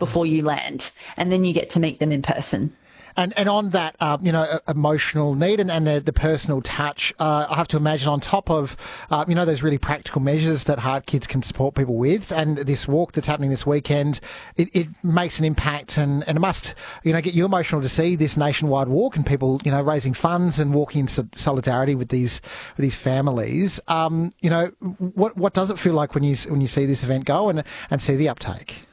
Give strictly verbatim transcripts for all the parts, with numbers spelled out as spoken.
before you land, and then you get to meet them in person. And and on that, uh, you know, emotional need and, and the, the personal touch, uh, I have to imagine on top of, uh, you know, those really practical measures that Heart Kids can support people with, and this walk that's happening this weekend, it, it makes an impact, and, and it must, you know, get you emotional to see this nationwide walk and people, you know, raising funds and walking in solidarity with these with these families. Um, you know, what what does it feel like when you when you see this event go and and see the uptake?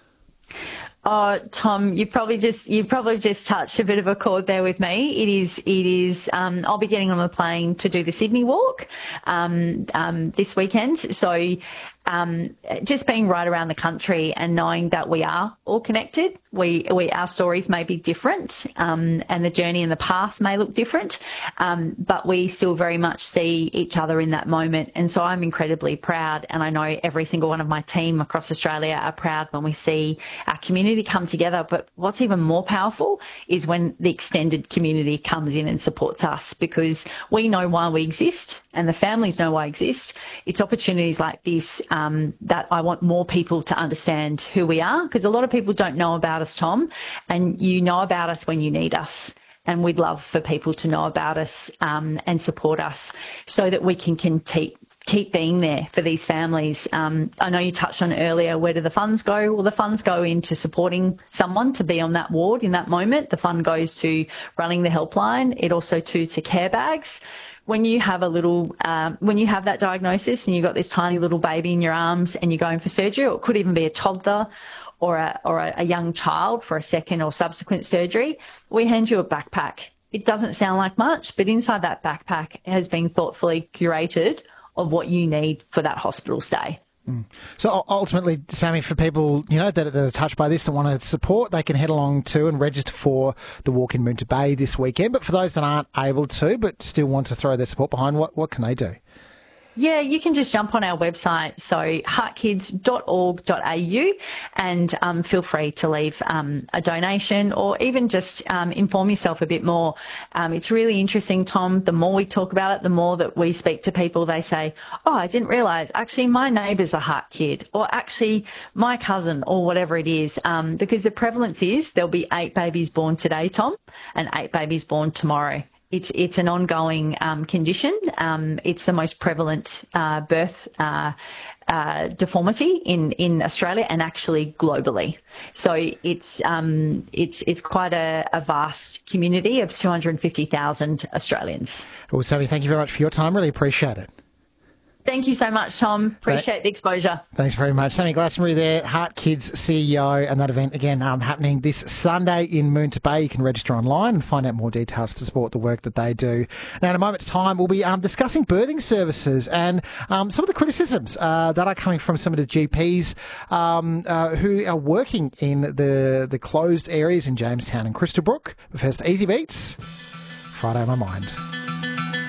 Oh, Tom, you probably just you probably just touched a bit of a chord there with me. It is it is. Um, I'll be getting on a plane to do the Sydney Walk um, um, this weekend. So um, just being right around the country and knowing that we are all connected. We we our stories may be different, um, and the journey and the path may look different, um, but we still very much see each other in that moment. And so I'm incredibly proud, and I know every single one of my team across Australia are proud when we see our community come together. But what's even more powerful is when the extended community comes in and supports us, because we know why we exist and the families know why I exist. It's opportunities like this um, that I want more people to understand who we are, because a lot of people don't know about us, Tom, and you know about us when you need us. And we'd love for people to know about us um, and support us so that we can keep keep being there for these families. Um, I know you touched on earlier, where do the funds go? Well, the funds go into supporting someone to be on that ward in that moment. The fund goes to running the helpline. It also to, to care bags. When you have a little, um, when you have that diagnosis and you've got this tiny little baby in your arms and you're going for surgery, or it could even be a toddler or a, or a, a young child for a second or subsequent surgery, we hand you a backpack. It doesn't sound like much, but inside that backpack has been thoughtfully curated of what you need for that hospital stay. Mm. So ultimately, Sammy, for people, you know, that, that are touched by this, that want to support, they can head along to and register for the walk in Moonta Bay this weekend. But for those that aren't able to, but still want to throw their support behind, what, what can they do? Yeah, you can just jump on our website, so heart kids dot org dot a u, and um, feel free to leave um, a donation, or even just um, inform yourself a bit more. Um, it's really interesting, Tom. The more we talk about it, the more that we speak to people, they say, oh, I didn't realise, actually my neighbour's a heart kid, or actually my cousin, or whatever it is, um, because the prevalence is there'll be eight babies born today, Tom, and eight babies born tomorrow. It's it's an ongoing um, condition. Um, it's the most prevalent uh, birth uh, uh, deformity in, in Australia and actually globally. So it's um, it's it's quite a, a vast community of two hundred fifty thousand Australians. Well, Sammy, thank you very much for your time. Really appreciate it. Thank you so much, Tom. Appreciate the exposure. Thanks very much. Sammy Glastonbury there, Heart Kids C E O, and that event, again, um, happening this Sunday in Moonta Bay. You can register online and find out more details to support the work that they do. Now, in a moment's time, we'll be um, discussing birthing services and um, some of the criticisms uh, that are coming from some of the G Ps um, uh, who are working in the, the closed areas in Jamestown and Crystal Brook. But first, Easy Beats, Friday on My Mind.